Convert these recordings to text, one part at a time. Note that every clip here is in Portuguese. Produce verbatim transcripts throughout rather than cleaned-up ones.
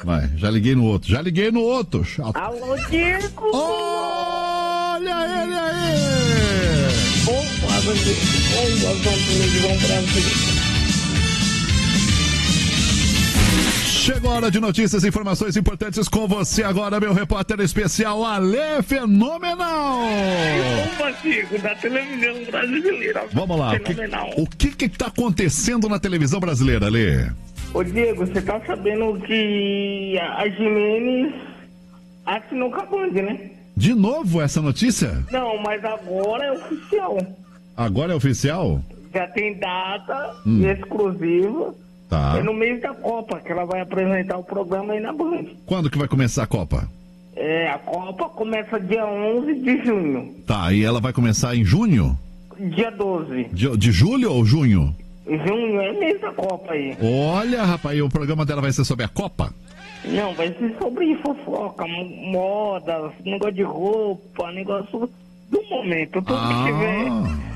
Vai, já liguei no outro, já liguei no outro. Chato. Alô, Diego! Olha ele aí! Bomba da televisão brasileira. Chegou a hora de notícias e informações importantes com você agora, meu repórter especial, Ale Fenomenal! Bomba, Diego, da televisão brasileira. Vamos lá, Fenomenal. o que o que está acontecendo na televisão brasileira, Ale? Ô, Diego, você tá sabendo que a Jimenez assinou com a Band, né? De novo essa notícia? Não, mas agora é oficial. Agora é oficial? Já tem data Hum. exclusiva. Tá. É no meio da Copa que ela vai apresentar o programa aí na Band. Quando que vai começar a Copa? É, a Copa começa dia onze de junho. Tá, e ela vai começar em junho? Dia doze. De, de julho ou junho? Junho é mês da Copa aí. Olha, rapaz, e o programa dela vai ser sobre a Copa? Não, vai ser sobre fofoca, mo- moda, negócio de roupa, negócio do momento. Tudo Ah. que tiver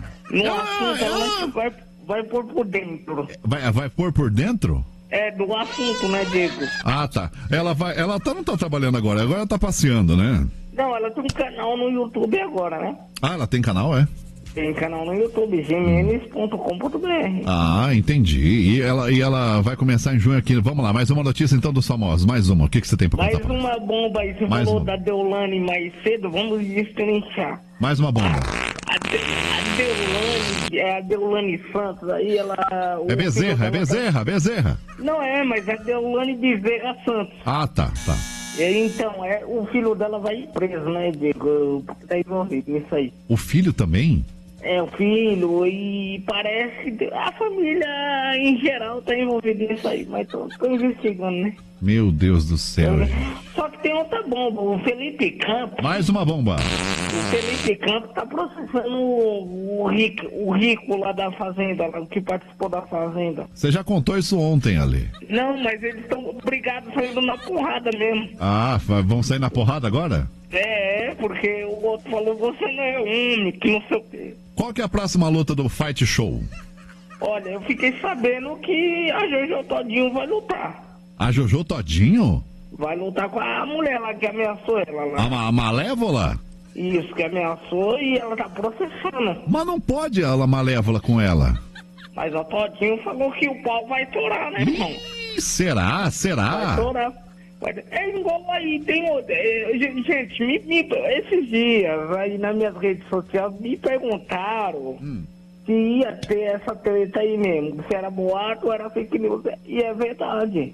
no Ah, assunto, ah. ela vai, vai pôr por dentro. Vai, vai pôr por dentro? É, do assunto, né, Diego? Ah, tá. Ela vai, ela tá, não tá trabalhando agora, agora ela tá passeando, né? Não, ela tem um canal no YouTube agora, né? Ah, ela tem canal, é? Tem canal no YouTube, jimenez ponto com ponto b r. Ah, entendi. E ela, e ela vai começar em junho aqui. Vamos lá, mais uma notícia então dos famosos. Mais uma. O que, que você tem pra Mais contar? pra nós? uma bomba aí, você Mais falou uma. da Deolane mais cedo, vamos diferenciar. Mais uma bomba. A, De, a Deolane, é a Deolane Santos, aí ela... o É Bezerra, filho é dela Bezerra, Bezerra. tá- Não é, mas é Deolane Bezerra Santos. Ah, tá, tá. E, então, é, o filho dela vai ir preso, né, Diego? Porque tá envolvido nisso aí. O filho também? É, o filho, e parece que a família em geral tá envolvida nisso aí, mas tô, tô investigando, né? Meu Deus do céu. gente. Só que tem outra bomba, o Felipe Campos, Mais uma bomba. o Felipe Campos tá processando o, o, rico, o rico lá da fazenda, lá, o que participou da fazenda. Você já contou isso ontem, Ale. Não, mas eles estão brigados saindo na porrada mesmo. Ah, vai- vão sair na porrada agora? É, porque o outro falou, você não é homem, que não sei o quê. Qual que é a próxima luta do Fight Show? Olha, eu fiquei sabendo que a Jojo Todinho vai lutar. A Jojo Todinho? Vai lutar com a mulher lá que ameaçou ela lá. A, ma- a Malévola? Isso, que ameaçou e ela tá processando. Mas não pode ela Malévola com ela. Mas a Todinho falou que o pau vai torar, né, irmão? Ih, será? Vai Será? torar. Vai- É igual aí, tem outro. é, Gente, me, me- esses dias aí nas minhas redes sociais me perguntaram Hum. se ia ter essa treta aí mesmo. Se era boato ou era fake news. E é verdade.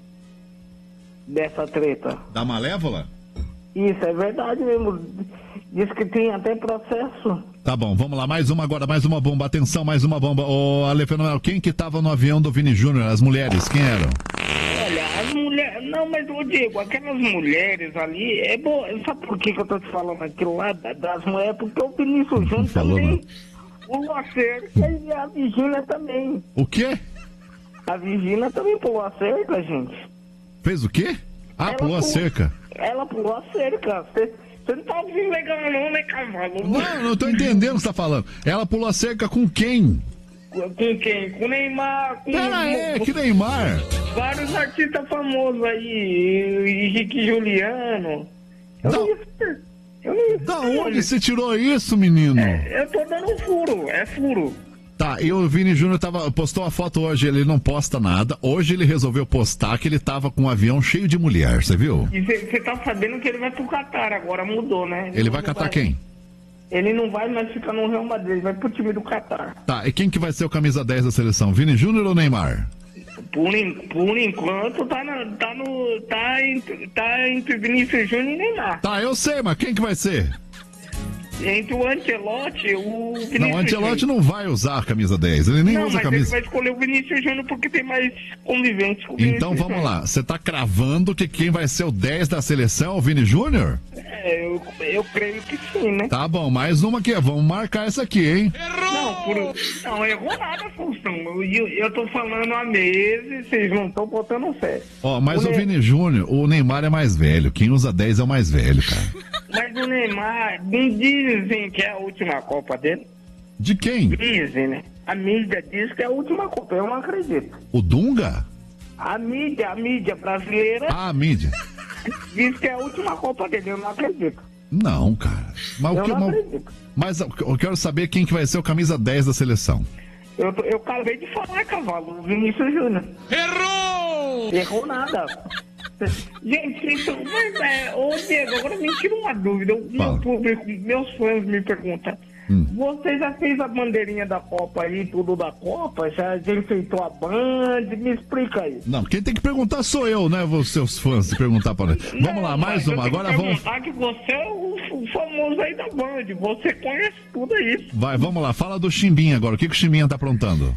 Dessa treta. Da Malévola? Isso, é verdade mesmo. Diz que tem até processo. Tá bom, vamos lá, mais uma agora, mais uma bomba. Atenção, mais uma bomba. Ô, Ale Fenomenal, quem que tava no avião do Vini Júnior? As mulheres, quem eram? Olha, as mulheres. Não, mas ô Diego, aquelas mulheres ali, é bom. Sabe por que, que eu tô te falando aquilo lá da- das mulheres? Porque o Vinícius Júnior falou, também. não. O Lacerda e a Virgínia também. O quê? A Virgínia também pulou a cerca, gente. Fez o quê? Ah, Ela pulou a cerca. Ela pulou a cerca. Você você não tá ouvindo legal não, né, cavalo? Não, não tô entendendo o que você tá falando. Ela pulou a cerca com quem? Com quem? Com o Neymar, com, Pera aí, com que Neymar? vários artistas famosos aí, Henrique Juliano. Eu Não. não ia saber. Eu não ia Da saber. onde você tirou isso, menino? Eu tô dando um furo, é furo. Tá, e o Vini Júnior tava, postou uma foto hoje, ele não posta nada. Hoje ele resolveu postar que ele tava com um avião cheio de mulher, você viu? E você tá sabendo que ele vai pro Catar agora, mudou, né? Ele vai não catar quem? Ele não vai mais ficar no Real Madrid, ele vai pro time do Catar. Tá, e quem que vai ser o camisa dez da seleção? Vini Júnior ou Neymar? Por, en- por enquanto tá, na, tá no. tá entre, tá entre Vinícius Júnior e Neymar. Tá, eu sei, mas quem que vai ser? Entre o Ancelotti e o Vinícius Não, o Ancelotti Júnior. não vai usar a camisa dez, ele nem Não, usa a mas ele camisa. vai escolher o Vinícius Júnior porque tem mais convivente com o Vinícius Então vamos Júnior. lá, você tá cravando que quem vai ser o dez da seleção é o Vini Júnior? É, eu, eu creio que sim, né? Tá bom, mais uma aqui, vamos marcar essa aqui, hein? Não, por, não, errou nada, Faustão. Eu, eu, eu tô falando há meses, vocês não estão botando fé. Ó, mas o, O Ne- Vini Júnior, o Neymar é mais velho, quem usa dez é o mais velho, cara. Mas o Neymar, dizem que é a última Copa dele. De quem? Dizem, né? A mídia diz que é a última Copa, eu não acredito. O Dunga? A mídia, a mídia brasileira... Ah, a mídia. Diz que é a última Copa dele, eu não acredito. Não, cara. Mas, eu o que, não mas, acredito. mas eu quero saber quem que vai ser o camisa dez da seleção. Eu, eu acabei de falar, cavalo, o Vinícius Júnior. Errou! Errou nada. Gente, então, mas é, ô Diego, agora me tira uma dúvida. O meu público, meus fãs me perguntam. Hum. Você já fez a bandeirinha da Copa aí, tudo da Copa? Já, já enfeitou a Band? Me explica aí. Não, quem tem que perguntar sou eu, né? Os seus fãs se perguntar para ele. Vamos lá, mais uma. Agora vamos. Que você é o, o famoso aí da Band. Você conhece tudo isso. Vai, vamos lá. Fala do Chimbinha agora. O que, que o Chimbinha tá aprontando?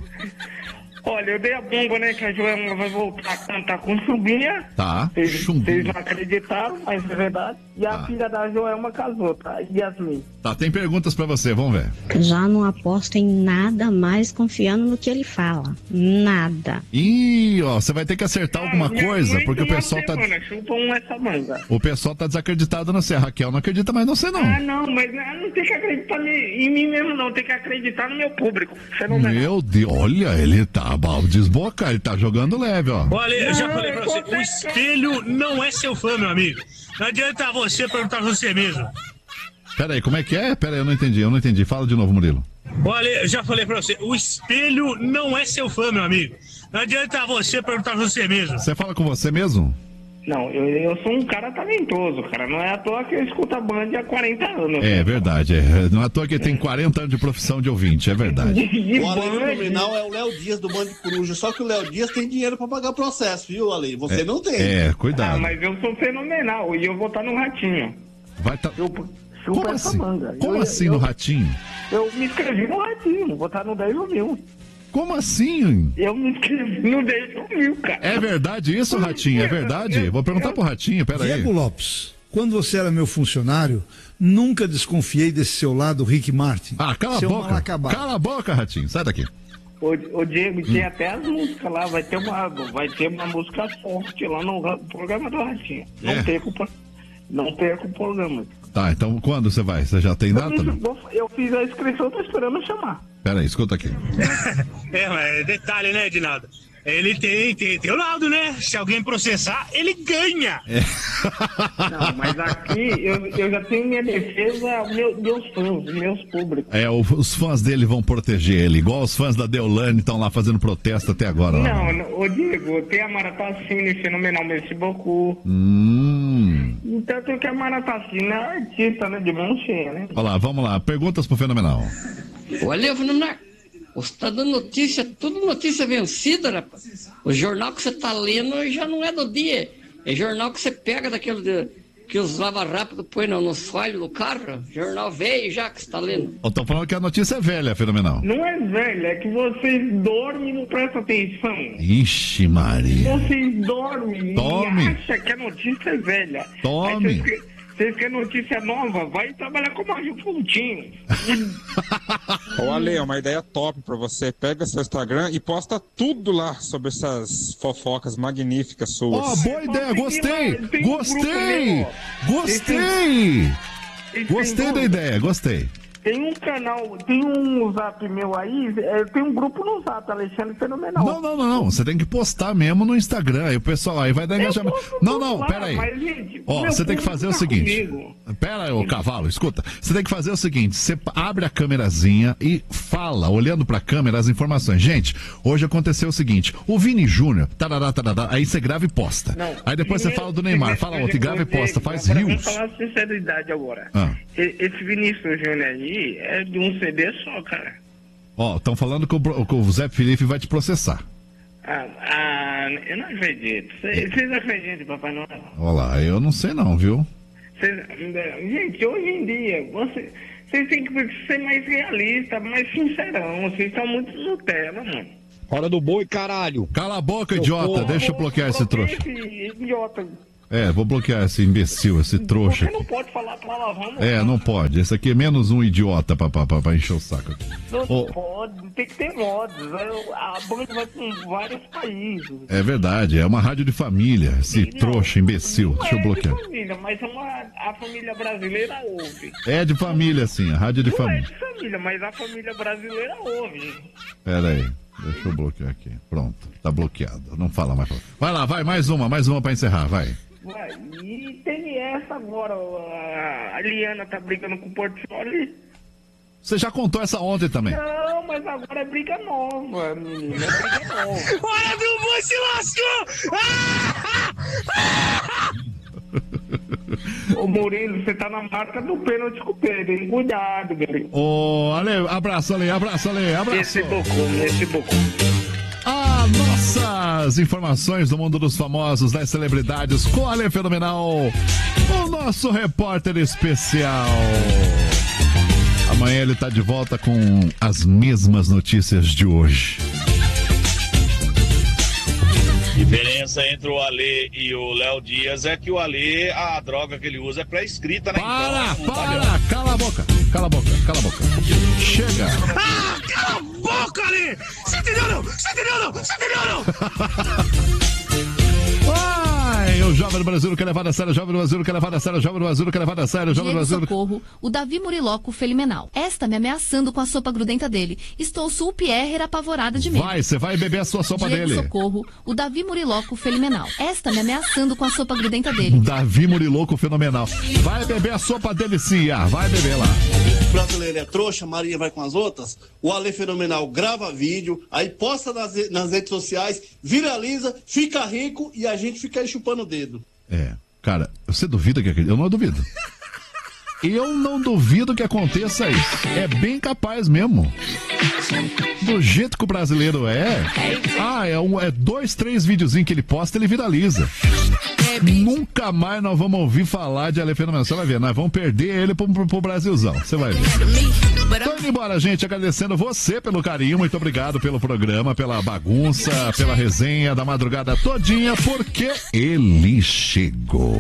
Olha, eu dei a bomba, né, que a Joelma vai voltar a cantar com Chumbinha. Tá, Vocês Chumbinha. não acreditaram, mas é verdade. E a tá. filha da Joelma casou, tá? Yasmin. Tá, tem perguntas pra você, vamos ver. Já não aposto em nada mais confiando no que ele fala. Nada. Ih, ó, você vai ter que acertar Ah, alguma coisa, porque o uma pessoal semana, tá... chupa um essa manga. O pessoal tá desacreditado na você. A Raquel não acredita mais em você, não. Ah, não, mas não, não tem que acreditar em mim mesmo, não. Tem que acreditar no meu público. Fenomenal. Meu Deus, olha, ele tá desboca, ele tá jogando leve, ó. Olha, eu já falei pra você, o espelho não é seu fã, meu amigo. Não adianta você perguntar pra você mesmo. Pera aí, como é que é? Pera aí, eu não entendi, eu não entendi. Fala de novo, Murilo. Olha, eu já falei pra você, o espelho não é seu fã, meu amigo. Não adianta você perguntar pra você mesmo. Você fala com você mesmo? Não, eu, eu sou um cara talentoso, cara. Não é à toa que eu escuto a Band há quarenta anos. É verdade, é. Não é à toa que ele tem quarenta anos de profissão de ouvinte, é verdade. O Ale fenomenal é o Léo Dias do Band Coruja, só que o Léo Dias tem dinheiro pra pagar processo, viu, Ale? Você é, não tem. É, cuidado. Ah, mas eu sou fenomenal e eu vou estar no Ratinho. Vai tá... Eu, Como assim? Manga. Como eu, assim eu, no Ratinho? Eu me inscrevi no Ratinho, vou estar no dez mil. Como assim? Eu me inscrevi no dez mil, cara. É verdade isso, Ratinho? É verdade? Vou perguntar pro Ratinho, pera aí. Diego Lopes, quando você era meu funcionário, nunca desconfiei desse seu lado, Rick Martin. Ah, cala seu a boca. Cala a boca, Ratinho. Sai daqui. Ô, ô Diego, tem hum. até as músicas lá, vai ter uma, vai ter uma música forte lá no programa do Ratinho. Não é. perca o, não perca o programa. Tá, então quando você vai? Você já tem data? Eu fiz, eu fiz a inscrição, tô esperando chamar. Pera aí, escuta aqui. É, mas detalhe, né, Edinaldo? Ele tem, tem, tem o lado, né? Se alguém processar, ele ganha. É. Não, mas aqui eu, eu já tenho minha defesa, meu, meus fãs, meus públicos. É, o, os fãs dele vão proteger ele, igual os fãs da Deolane estão lá fazendo protesto até agora. Não, não, ô Diego, tem a Maratacine, fenomenal, merci beaucoup. Hum. Então tem que a Maratacine é artista, né, de mão cheia, né? Olha lá, vamos lá, perguntas pro Fenomenal. Olha, Fenomenal, você tá dando notícia, tudo notícia vencida, rapaz. O jornal que você tá lendo já não é do dia. É jornal que você pega daquele de, que os lava rápido põe no, nos falhos do carro. Jornal velho já que você tá lendo. Eu tô falando que a notícia é velha, Fenomenal. Não é velha, é que vocês dormem e não prestam atenção. Ixi, Maria. Vocês dormem Tome. e acham que a notícia é velha. Tome. Aí vocês, vocês querem notícia nova? Vai trabalhar com o Mário Fontinho. Ô Ale, uma ideia top pra você. Pega seu Instagram e posta tudo lá sobre essas fofocas magníficas suas. Ó, oh, boa ideia, gostei! Tem Gostei! Um Gostei! tem, Gostei tem da ideia, gostei. Tem um canal, tem um zap meu aí, é, tem um grupo no zap, Alexandre Fenomenal. Não, não, não, não. Você tem que postar mesmo no Instagram. Aí o pessoal aí vai dar engajamento. Não, não, pera aí. Mas, gente, ó, você tem que fazer o seguinte. Comigo. Pera aí, ô cavalo, escuta. Você tem que fazer o seguinte: você abre a câmerazinha e fala, olhando pra câmera, as informações. Gente, hoje aconteceu o seguinte: o Vini Júnior, tarará, tarará, aí você grava e posta. Não, aí depois Vini, você fala do Neymar, fala outro e grava e posta, faz rios. Vamos falar a sinceridade agora. Ah. Esse Vinícius Júnior aí é de um C D só, cara. Ó, estão falando que o, que o Zé Felipe vai te processar. Ah, ah eu não acredito. Vocês acreditam, Papai Noel? Olá, eu não sei não, viu? Cês, gente, hoje em dia, vocês você têm que ser mais realistas, mais sincerão. Vocês estão muito Nutella, mano. Hora do boi, caralho. Cala a boca, idiota. Deixa eu bloquear esse trouxa. Esse idiota. É, vou bloquear esse imbecil, esse trouxa. Você não aqui. Pode falar palavrão. É, não pode. Esse aqui é menos um idiota pra, pra, pra, pra encher o saco aqui. Não oh. pode, tem que ter modos. A Band vai com vários países. É verdade, é uma rádio de família. Esse não, trouxa, imbecil. Não Deixa eu é bloquear. De família, mas uma, a família brasileira ouve. É de família, sim, a rádio de não família. Não é de família, mas a família brasileira ouve. Pera aí. Deixa eu bloquear aqui. Pronto, tá bloqueado. Não fala mais. Vai lá, vai, mais uma, mais uma pra encerrar, vai. Vai. E tem essa agora, a Liana tá brigando com o Portioli. Você já contou essa ontem também. Não, mas agora é briga nova, menina, é briga nova. Olha, meu vô se lascou! Ah! Ô Murilo, você tá na marca do pênalti com o Pedro, hein? Cuidado, Murilo. Ô, Ale, abraço, Ale, abraço, Ale, abraço. Esse bocou, esse bocou. Ah, nossas informações do mundo dos famosos, das celebridades, com o Ale Fenomenal, o nosso repórter especial. Amanhã ele tá de volta com as mesmas notícias de hoje. A diferença entre o Ale e o Léo Dias é que o Ale, a droga que ele usa é pré-escrita, né? Para, então, para, tá cala a boca, cala a boca, cala a boca. Chega. Ah, cala a boca, Ale! Você entendeu não? Você entendeu não? Você entendeu não? Ai, o jovem do Brasil quer levar a sério, o jovem do Brasil quer levar a sério, o jovem do Brasil quer levar a sério, o jovem do Brasil... Socorro, o Davi Muriloco Felimenal. Esta me ameaçando com a sopa grudenta dele. Estou sulpierrer apavorada de medo. Vai, você vai beber a sua sopa Diego dele. Socorro, o Davi Muriloco Felimenal. Esta me ameaçando com a sopa grudenta dele. Davi Muriloco fenomenal. Vai beber a sopa dele sim, ah, vai beber lá. O brasileiro é trouxa, Maria vai com as outras. O Ale Fenomenal grava vídeo, aí posta nas, nas redes sociais, viraliza, fica rico e a gente fica aí chupando o dedo. É, cara, você duvida que acredita? Eu não duvido. Eu não duvido que aconteça isso. É bem capaz mesmo. Do jeito que o brasileiro é. Ah, é, um, é dois, três videozinhos que ele posta, ele viraliza. Nunca mais nós vamos ouvir falar de Ale Fenomenal. Você vai ver, nós vamos perder ele pro, pro, pro Brasilzão. Você vai ver. Tô indo embora, gente, agradecendo você pelo carinho. Muito obrigado pelo programa, pela bagunça, pela resenha da madrugada todinha, porque ele chegou.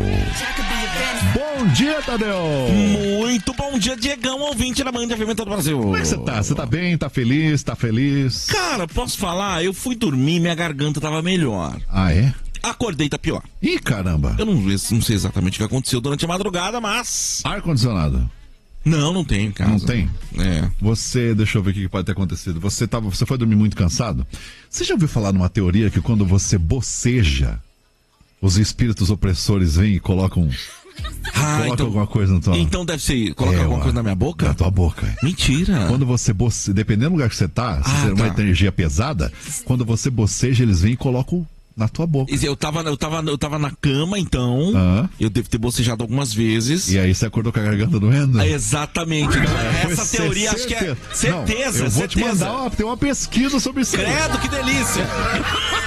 Bom dia, Tadeu! Muito bom dia, Diegão, ouvinte da Band F M todo Brasil. Como é que você tá? Você tá bem? Tá feliz? Tá feliz? Cara, posso falar? Eu fui dormir, minha garganta tava melhor. Ah, é? Acordei, tá pior. Ih, caramba! Eu não, não sei exatamente o que aconteceu durante a madrugada, mas... Ar-condicionado? Não, não tem, cara. Não tem? É. Você, deixa eu ver o que pode ter acontecido. Você, tava, você foi dormir muito cansado? Você já ouviu falar numa teoria que quando você boceja, os espíritos opressores vêm e colocam... Ah, coloca então, alguma coisa no tua... Então deve ser... Coloca é, alguma coisa na minha boca? Na tua boca. Mentira. Quando você boceja, dependendo do lugar que você tá, se ah, você tem uma tá. energia pesada, quando você boceja, eles vêm e colocam na tua boca. Eu tava, eu tava, eu tava na cama, então, ah. eu devo ter bocejado algumas vezes. E aí você acordou com a garganta doendo? Ah, exatamente. Então, essa Foi teoria, certeza. Acho que é certeza. Não, eu vou certeza. te mandar uma, tem uma pesquisa sobre isso. Credo, que delícia.